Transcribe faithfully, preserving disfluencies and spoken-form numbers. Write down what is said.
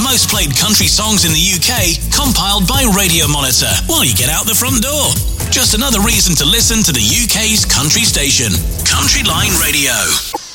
most played country songs in the U K, compiled by Radio Monitor while you get out the front door. Just another reason to listen to the U K's country station, Country Line Radio.